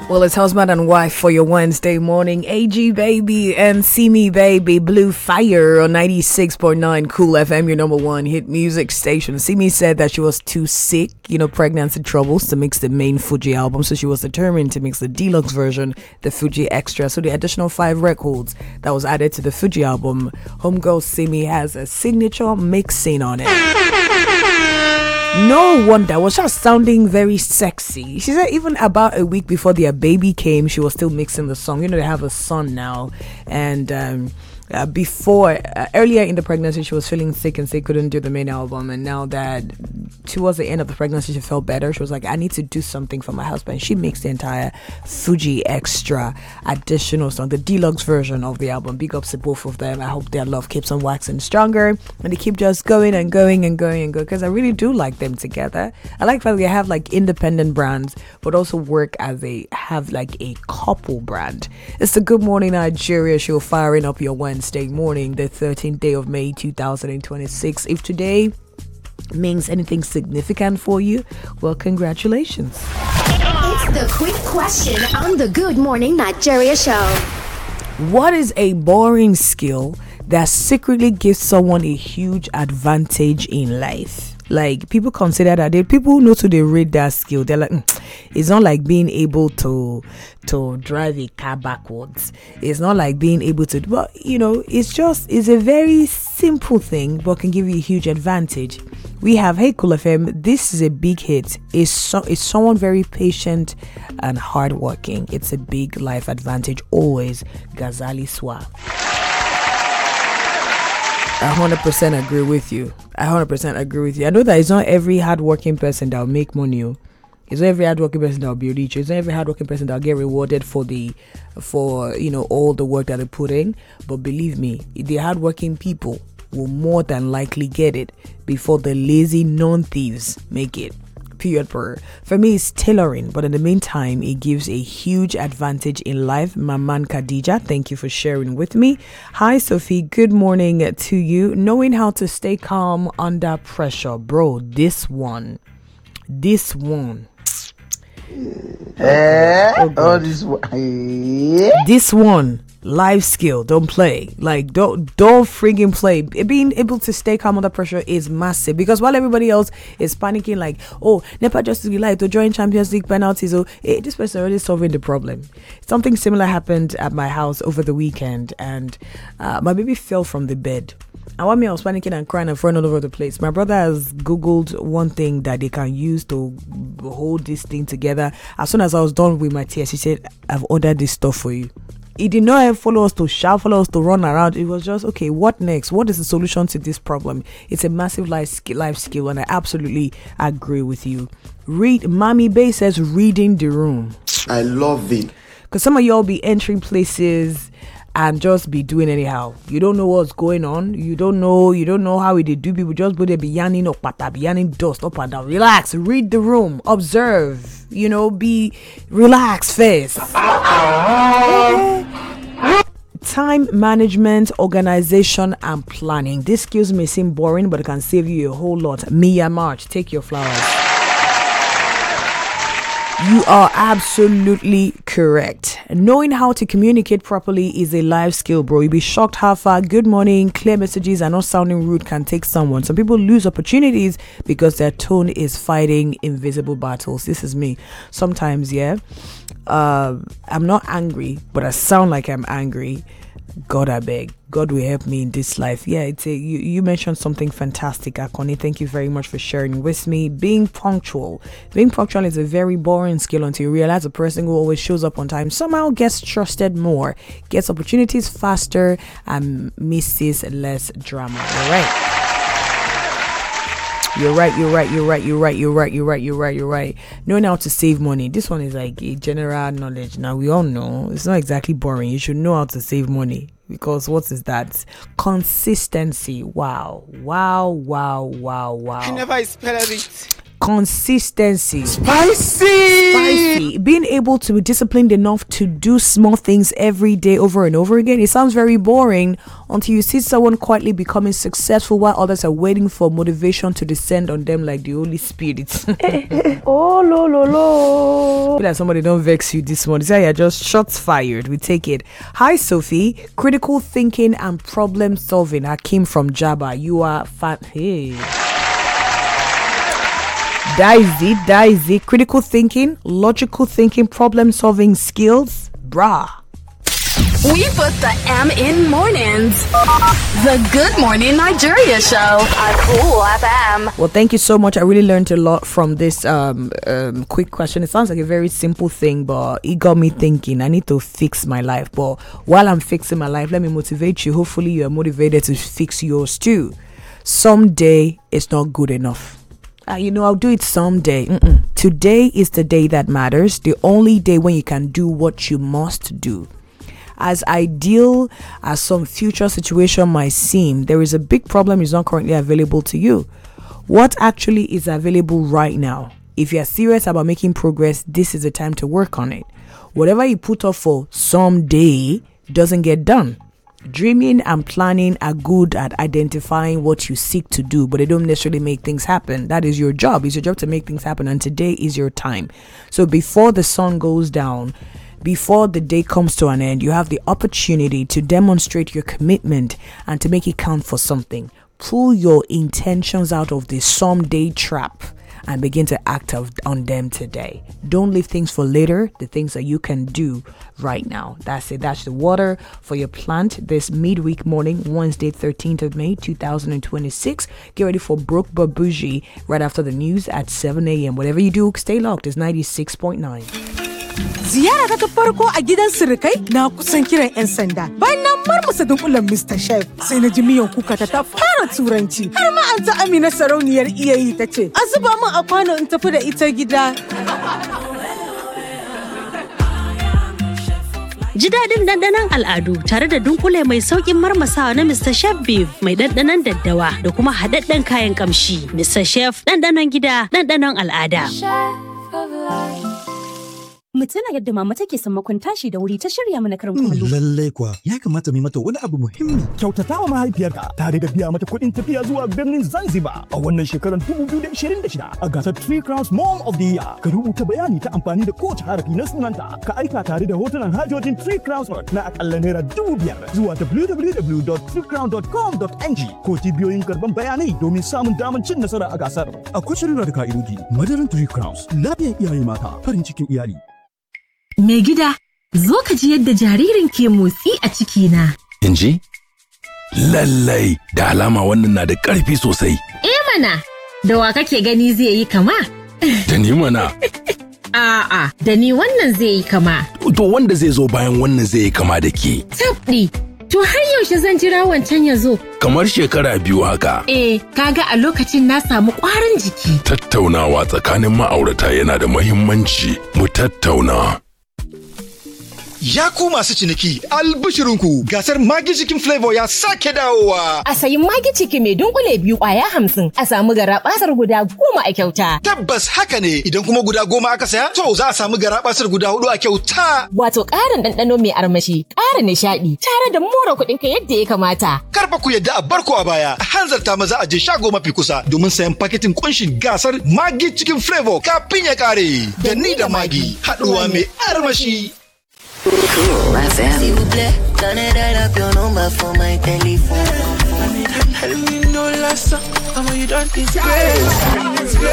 Well, it's husband and wife for your Wednesday morning. AG Baby and See Me Baby, Blue Fire on 96.9 Cool FM, your number one hit music station. See Me said that she was too sick, pregnancy troubles, to mix the main Fuji album. So she was determined to mix the deluxe version, the Fuji Extra. So the additional 5 records that was added to the Fuji album, Homegirl See Me has a signature mixing on it. No wonder, was just sounding very sexy. She said even about a week before their baby came, she was still mixing the song. They have a son now, and earlier in the pregnancy, she was feeling sick and say couldn't do the main album. And now that towards the end of the pregnancy, she felt better. She was like, I need to do something for my husband. She mixed the entire Fuji Extra additional song, the deluxe version of the album. Big ups to both of them. I hope their love keeps on waxing stronger and they keep just going and going and going and going, because I really do like them together. I like that they have like independent brands but also work as a couple brand. It's the Good Morning Nigeria show, firing up your Wednesday morning, the 13th day of May 2026. If today means anything significant for you, well, congratulations. It's the quick question on the Good Morning Nigeria show. What is a boring skill that secretly gives someone a huge advantage in life? Like, people consider that people know to they rate that skill. They're like, it's not like being able to drive a car backwards. It's not like being able to, but it's a very simple thing, but can give you a huge advantage. We have Hey Cool FM. This is a big hit. It's someone very patient and hardworking. It's a big life advantage always. Ghazali Swap. I 100% agree with you. I know that it's not every hardworking person that will make money. It's not every hardworking person that will be rich. It's not every hardworking person that will get rewarded for all the work that they put in. But believe me, the hardworking people will more than likely get it before the lazy non-thieves make it. Period. For me, it's tailoring, but in the meantime, it gives a huge advantage in life. Maman Khadija, thank you for sharing with me. Hi, Sophie. Good morning to you. Knowing how to stay calm under pressure, bro. This one. This one, life skill. Don't play. Like, don't friggin' play. Being able to stay calm under pressure is massive, because while everybody else is panicking, like, oh, Nepa just to be like to join Champions League penalties, this person already solving the problem. Something similar happened at my house over the weekend, and my baby fell from the bed. And while I was panicking and crying and throwing all over the place, my brother has Googled one thing that they can use to hold this thing together. As soon as I was done with my tears, he said, I've ordered this stuff for you. He did not follow us to shout, follow us to run around. It was just, okay, what next? What is the solution to this problem? It's a massive life skill, and I absolutely agree with you. Mommy Bay says, reading the room. I love it. Because some of y'all be entering places and just be doing anyhow. You don't know what's going on. You don't know how they do. People just go there, be yanning up, be yanning dust up and down. Relax, read the room, observe. Be relaxed first. Time management, organization, and planning. These skills may seem boring, but it can save you a whole lot. Mia March, take your flowers. You are absolutely correct. Knowing how to communicate properly is a life skill, bro. You'll be shocked how far good morning, clear messages, and not sounding rude can take someone. Some people lose opportunities because their tone is fighting invisible battles. This is me. Sometimes, I'm not angry, but I sound like I'm angry. God, I beg. God will help me in this life. Yeah, you mentioned something fantastic, Akoni. Thank you very much for sharing with me. Being punctual. Being punctual is a very boring skill until you realize a person who always shows up on time somehow gets trusted more, gets opportunities faster, and misses less drama. You're right. Knowing how to save money. This one is like a general knowledge. Now, we all know it's not exactly boring. You should know how to save money, because what is that? Consistency. Wow. I never expected it. Consistency. Spicy. Being able to be disciplined enough to do small things every day over and over again. It sounds very boring until you see someone quietly becoming successful while others are waiting for motivation to descend on them like the Holy Spirit. Oh, lo. Feel like somebody don't vex you this morning. Say you're just shots fired. We take it. Hi, Sophie. Critical thinking and problem solving. I came from Jabba. You are fat. Hey. Daisy. Critical thinking, logical thinking, problem solving skills. Brah. We put the M in mornings. The Good Morning Nigeria Show on Cool FM. Well, thank you so much. I really learned a lot from this quick question. It sounds like a very simple thing, but it got me thinking. I need to fix my life. But while I'm fixing my life, let me motivate you. Hopefully, you are motivated to fix yours too. Someday, it's not good enough. I'll do it someday. Today is the day that matters. The only day when you can do what you must do. As ideal as some future situation might seem, there is a big problem is not currently available to you. What actually is available right now? If you are serious about making progress, this is the time to work on it. Whatever you put off for someday doesn't get done. Dreaming and planning are good at identifying what you seek to do, but they don't necessarily make things happen. That is your job. It's your job to make things happen, and today is your time. So before the sun goes down, before the day comes to an end, you have the opportunity to demonstrate your commitment and to make it count for something. Pull your intentions out of the someday trap and begin to act on them today. Don't leave things for later, the things that you can do right now. That's it. That's the water for your plant this midweek morning, Wednesday, 13th of May, 2026. Get ready for Brooke Babuji right after the news at 7 a.m. Whatever you do, stay locked. It's 96.9. Ziyara ta farko a gidan sirikai na kusan kiran 'yan sanda. Bayan na marmasa dunkulen Mr. Chef sai na ji miyan kuka ta fara turanci. Har ma an ta Amina sarauniyar iyayi ta ce, "A zuba min a kwano in tafi da ita gida." Ji daɗin ɗanɗanon al'adu tare da dunkule mai sauƙin marmasawa na Mr. Chef Beef mai ɗanɗanon daddawa da kuma haɗaɗɗen kayan ƙamshi. Mr. Chef ɗanɗanon gida, ɗanɗanon al'ada. Mu tuna yadda mama take sammakon tashi da wuri ta shirya mana karin kumallo. Lallai kuwa ya kamata mu mata wani abu muhimmi. Kyautata wa mahaifiyarka tare da biya mata kuɗin tafiya zuwa birnin Zanzibar a wannan shekarar 2026 a gasar Three Crowns Mom of the Year. Ka rubuta bayani ta amfani da kowace harafi na sunanta. Ka aika tare da hotunan hajojin Three Crowns na akalla naira 5,000 zuwa www.threecrown.com.ng ko cibiyoyin karban bayanai domin samun damar cin nasara a gasar. Akwai shirya da ka'idoji. Madarin Three Crowns, lafiyar iyaye mata, farin cikin iyali. Mai gida, zo ka ji yadda jaririn ke motsi a cikina. In ji? Lallai, da alama wannan na da ƙarfi sosai. Mana, da wa kake gani zai yi kama? Da ni mana. A'a, da ni wannan zai yi kama. To wanda zai zo bayan wannan zai yi kama da ke. Tabɗi, to har yaushe zan jira wancan ya zo? Kamar shekara 2 haka. Kaga a lokacin na samu ƙwarin jiki. Tattaunawa tsakanin ma'aurata yana da muhimmanci. Mu tattauna. Ya ku masu ciniki, albishirinku gasar Maggi Chicken Flavor ya sake dawowa. A sayi Maggi Chicken mai dunkule 2 kwaya 50 a samu garabasar guda 10 a kyauta. Tabbas haka ne, idan kuma guda 10 aka saya, to za a samu garabasar guda 4 a kyauta. Wato ƙarin ɗanɗano mai armashi, ƙara nishaɗi, tare da more kuɗinka yadda ya kamata. Karfa ku yadda a barko a baya, a hanzarta maza a je shago mafi kusa domin sayan paketin kunshin gasar Maggi Chicken Flavor kafin ya ƙare. Da ni da Maggi, haɗuwa mai armashi. Cool FM. S'il vous plaît, donnez up your number for my telephone. Tell me no less, I'm you don't disgrace.